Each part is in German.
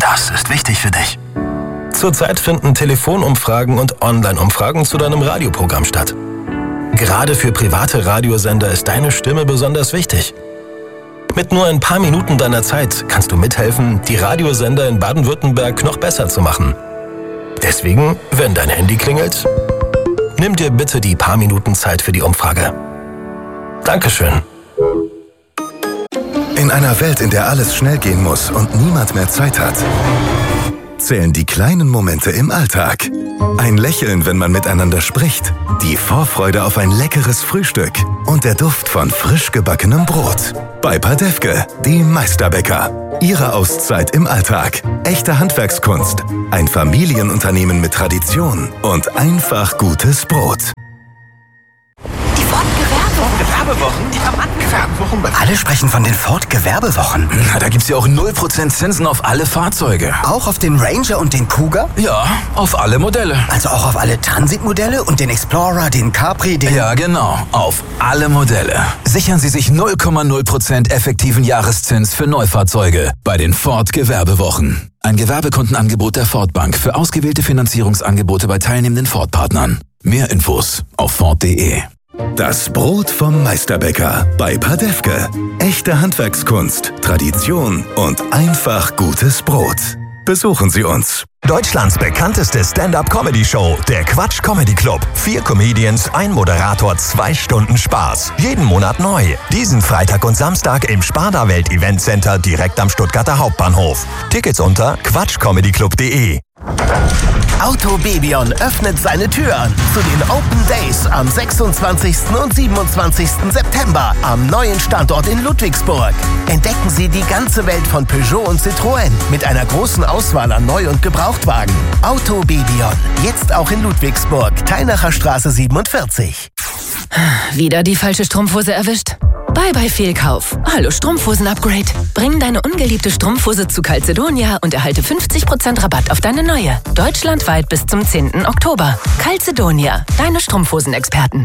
Das ist wichtig für dich. Zurzeit finden Telefonumfragen und Online-Umfragen zu deinem Radioprogramm statt. Gerade für private Radiosender ist deine Stimme besonders wichtig. Mit nur ein paar Minuten deiner Zeit kannst du mithelfen, die Radiosender in Baden-Württemberg noch besser zu machen. Deswegen, wenn dein Handy klingelt, nimm dir bitte die paar Minuten Zeit für die Umfrage. Dankeschön. In einer Welt, in der alles schnell gehen muss und niemand mehr Zeit hat, zählen die kleinen Momente im Alltag. Ein Lächeln, wenn man miteinander spricht, die Vorfreude auf ein leckeres Frühstück und der Duft von frisch gebackenem Brot. Bei Padefke, die Meisterbäcker. Ihre Auszeit im Alltag. Echte Handwerkskunst. Ein Familienunternehmen mit Tradition und einfach gutes Brot. Die Ford-Gewerbewochen? Alle sprechen von den Ford-Gewerbewochen. Na, da gibt's ja auch 0% Zinsen auf alle Fahrzeuge. Auch auf den Ranger und den Cougar? Ja, auf alle Modelle. Also auch auf alle Transit-Modelle und den Explorer, den Capri, den... Ja, genau. Auf alle Modelle. Sichern Sie sich 0,0% effektiven Jahreszins für Neufahrzeuge bei den Ford-Gewerbewochen. Ein Gewerbekundenangebot der Ford Bank für ausgewählte Finanzierungsangebote bei teilnehmenden Ford-Partnern. Mehr Infos auf Ford.de. Das Brot vom Meisterbäcker bei Padefke. Echte Handwerkskunst, Tradition und einfach gutes Brot. Besuchen Sie uns. Deutschlands bekannteste Stand-Up-Comedy-Show, der Quatsch Comedy Club. 4 Comedians, ein Moderator, 2 Stunden Spaß. Jeden Monat neu. Diesen Freitag und Samstag im Sparda-Welt Event Center direkt am Stuttgarter Hauptbahnhof. Tickets unter quatschcomedyclub.de. Auto Bebion öffnet seine Türen zu den Open Days am 26. und 27. September am neuen Standort in Ludwigsburg. Entdecken Sie die ganze Welt von Peugeot und Citroën mit einer großen Auswahl an Neu- und Gebrauchtwagen. Auto Bebion, jetzt auch in Ludwigsburg, Teilnacher Straße 47. Wieder die falsche Strumpfhose erwischt? Bye Fehlkauf. Hallo Strumpfhosen-Upgrade. Bring deine ungeliebte Strumpfhose zu Calzedonia und erhalte 50% Rabatt auf deine neue. Deutschlandweit bis zum 10. Oktober. Calzedonia, deine Strumpfhosen-Experten.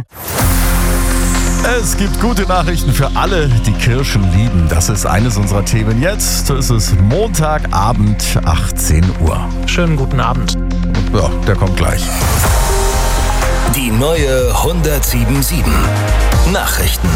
Es gibt gute Nachrichten für alle, die Kirschen lieben. Das ist eines unserer Themen jetzt. Es ist Montagabend, 18 Uhr. Schönen guten Abend. Ja, der kommt gleich. Die neue 107.7 Nachrichten.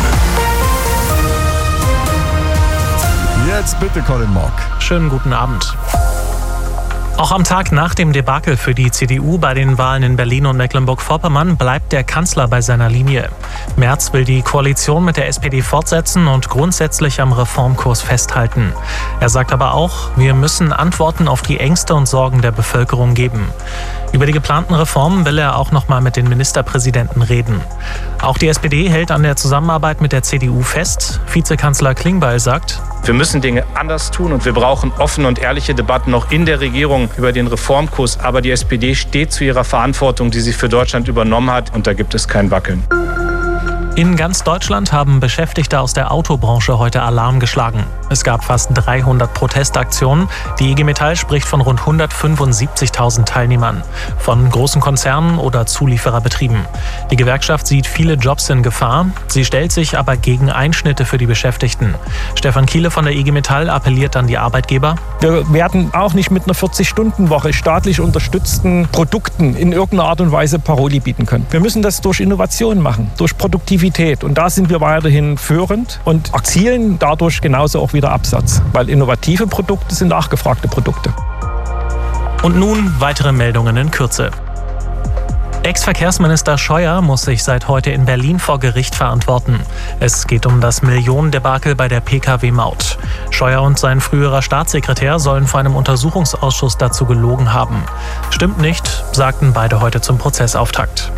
Jetzt bitte Colin Mock. Schönen guten Abend. Auch am Tag nach dem Debakel für die CDU bei den Wahlen in Berlin und Mecklenburg-Vorpommern bleibt der Kanzler bei seiner Linie. Merz will die Koalition mit der SPD fortsetzen und grundsätzlich am Reformkurs festhalten. Er sagt aber auch, wir müssen Antworten auf die Ängste und Sorgen der Bevölkerung geben. Über die geplanten Reformen will er auch noch mal mit den Ministerpräsidenten reden. Auch die SPD hält an der Zusammenarbeit mit der CDU fest. Vizekanzler Klingbeil sagt, wir müssen Dinge anders tun und wir brauchen offene und ehrliche Debatten noch in der Regierung über den Reformkurs. Aber die SPD steht zu ihrer Verantwortung, die sie für Deutschland übernommen hat, und da gibt es kein Wackeln. In ganz Deutschland haben Beschäftigte aus der Autobranche heute Alarm geschlagen. Es gab fast 300 Protestaktionen. Die IG Metall spricht von rund 175.000 Teilnehmern, von großen Konzernen oder Zuliefererbetrieben. Die Gewerkschaft sieht viele Jobs in Gefahr. Sie stellt sich aber gegen Einschnitte für die Beschäftigten. Stefan Kiele von der IG Metall appelliert an die Arbeitgeber. Wir werden auch nicht mit einer 40-Stunden-Woche staatlich unterstützten Produkten in irgendeiner Art und Weise Paroli bieten können. Wir müssen das durch Innovation machen, durch Produktivität. Und da sind wir weiterhin führend und erzielen dadurch genauso auch wieder Absatz, weil innovative Produkte sind nachgefragte Produkte. Und nun weitere Meldungen in Kürze. Ex-Verkehrsminister Scheuer muss sich seit heute in Berlin vor Gericht verantworten. Es geht um das Millionendebakel bei der Pkw-Maut. Scheuer und sein früherer Staatssekretär sollen vor einem Untersuchungsausschuss dazu gelogen haben. Stimmt nicht, sagten beide heute zum Prozessauftakt.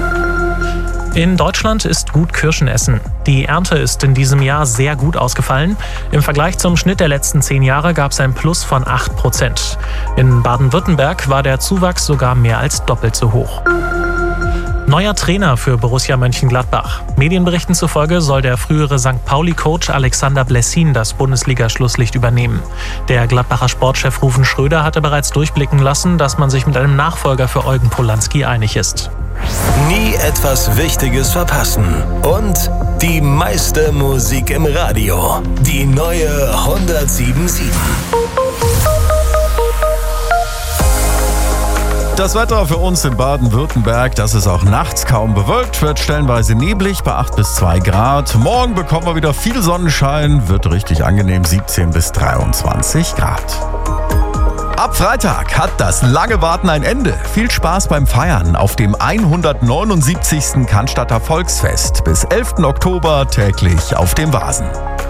In Deutschland ist gut Kirschen essen. Die Ernte ist in diesem Jahr sehr gut ausgefallen. Im Vergleich zum Schnitt der letzten 10 Jahre gab es ein Plus von 8%. In Baden-Württemberg war der Zuwachs sogar mehr als doppelt so hoch. Neuer Trainer für Borussia Mönchengladbach. Medienberichten zufolge soll der frühere St. Pauli-Coach Alexander Blessin das Bundesliga-Schlusslicht übernehmen. Der Gladbacher Sportchef Ruven Schröder hatte bereits durchblicken lassen, dass man sich mit einem Nachfolger für Eugen Polanski einig ist. Nie etwas Wichtiges verpassen. Und die meiste Musik im Radio. Die neue 107.7. Das Wetter für uns in Baden-Württemberg, das ist auch nachts kaum bewölkt, wird stellenweise neblig bei 8 bis 2 Grad. Morgen bekommen wir wieder viel Sonnenschein, wird richtig angenehm, 17 bis 23 Grad. Ab Freitag hat das lange Warten ein Ende. Viel Spaß beim Feiern auf dem 179. Cannstatter Volksfest. Bis 11. Oktober täglich auf dem Vasen.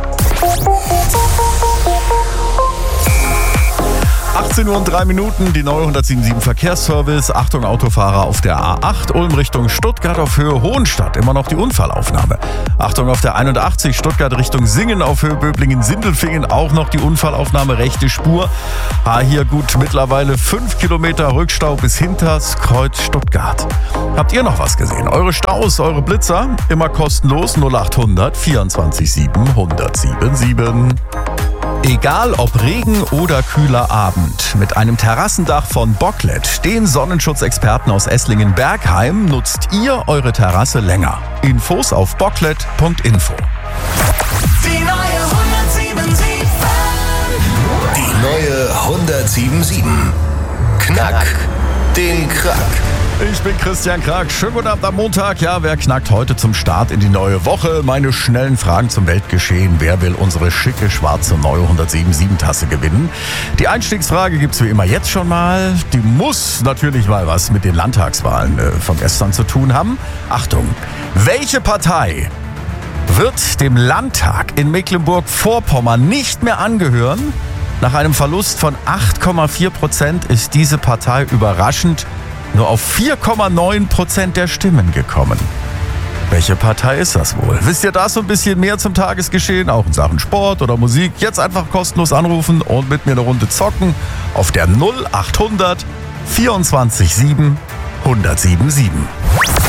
18:03 Uhr, die neue 177 Verkehrsservice. Achtung Autofahrer auf der A8 Ulm Richtung Stuttgart auf Höhe Hohenstadt. Immer noch die Unfallaufnahme. Achtung auf der 81 Stuttgart Richtung Singen auf Höhe Böblingen-Sindelfingen. Auch noch die Unfallaufnahme, rechte Spur. Hier gut mittlerweile 5 Kilometer Rückstau bis hinters Kreuz Stuttgart. Habt ihr noch was gesehen? Eure Staus, eure Blitzer? Immer kostenlos 0800 24 7 1077. Egal ob Regen oder kühler Abend, mit einem Terrassendach von Bocklet, den Sonnenschutzexperten aus Esslingen-Bergheim, nutzt ihr eure Terrasse länger. Infos auf bocklet.info. Die neue 177. Die neue 177. Knack den Krack. Ich bin Christian Krack. Schönen guten Abend am Montag. Ja, wer knackt heute zum Start in die neue Woche? Meine schnellen Fragen zum Weltgeschehen. Wer will unsere schicke, schwarze neue 177-Tasse gewinnen? Die Einstiegsfrage gibt's wie immer jetzt schon mal. Die muss natürlich mal was mit den Landtagswahlen von gestern zu tun haben. Achtung, welche Partei wird dem Landtag in Mecklenburg-Vorpommern nicht mehr angehören? Nach einem Verlust von 8,4% ist diese Partei überraschend nur auf 4,9% der Stimmen gekommen. Welche Partei ist das wohl? Wisst ihr da so ein bisschen mehr zum Tagesgeschehen, auch in Sachen Sport oder Musik? Jetzt einfach kostenlos anrufen und mit mir eine Runde zocken auf der 0800 24 7 1077.